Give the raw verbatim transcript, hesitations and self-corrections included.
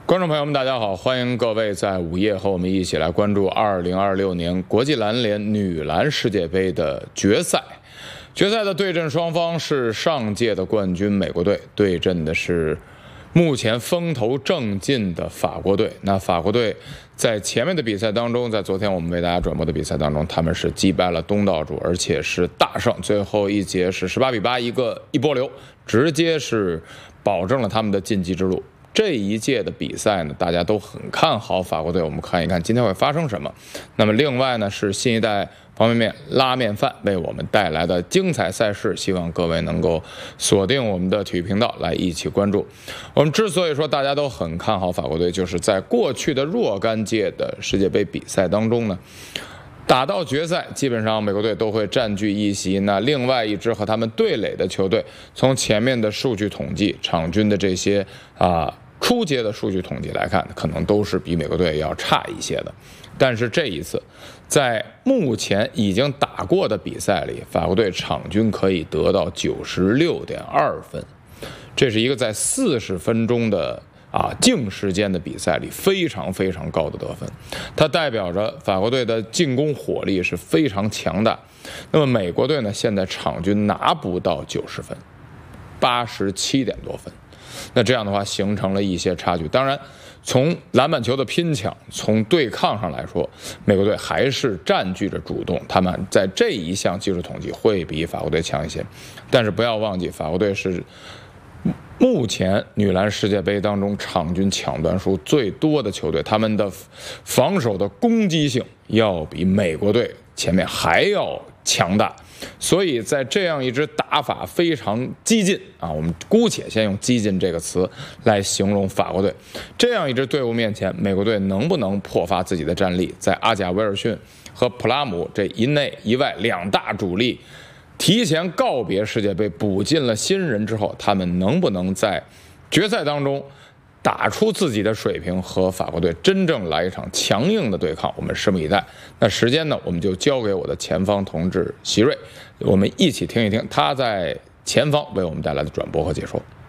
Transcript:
观众朋友们，大家好！欢迎各位在午夜和我们一起来关注二零二六年国际篮联女篮世界杯的决赛。决赛的对阵双方是上届的冠军美国队，对阵的是目前风头正劲的法国队。那法国队在前面的比赛当中，在昨天我们为大家转播的比赛当中，他们是击败了东道主，而且是大胜，最后一节是十八比八，一个一波流，直接是保证了他们的晋级之路。这一届的比赛呢，大家都很看好法国队，我们看一看今天会发生什么。那么另外呢，是新一代方便面拉面饭为我们带来的精彩赛事，希望各位能够锁定我们的体育频道来一起关注。我们之所以说大家都很看好法国队，就是在过去的若干届的世界杯比赛当中呢，打到决赛，基本上美国队都会占据一席。那另外一支和他们对垒的球队，从前面的数据统计、场均的这些啊、呃、初阶的数据统计来看，可能都是比美国队要差一些的。但是这一次，在目前已经打过的比赛里，法国队场均可以得到九十六点二分，这是一个在四十分钟的啊，净时间的比赛里非常非常高的得分，它代表着法国队的进攻火力是非常强大。那么美国队呢，现在场均拿不到九十分，八十七点多分。那这样的话，形成了一些差距。当然，从篮板球的拼抢，从对抗上来说，美国队还是占据着主动，他们在这一项技术统计会比法国队强一些。但是不要忘记，法国队是目前女篮世界杯当中场均抢断数最多的球队，他们的防守的攻击性要比美国队前面还要强大。所以在这样一支打法非常激进啊，我们姑且先用激进这个词来形容法国队，这样一支队伍面前，美国队能不能破发自己的战力，在阿贾维尔逊和普拉姆这一内一外两大主力提前告别世界杯，补进了新人之后，他们能不能在决赛当中打出自己的水平，和法国队真正来一场强硬的对抗，我们拭目以待。那时间呢，我们就交给我的前方同志席瑞，我们一起听一听他在前方为我们带来的转播和解说。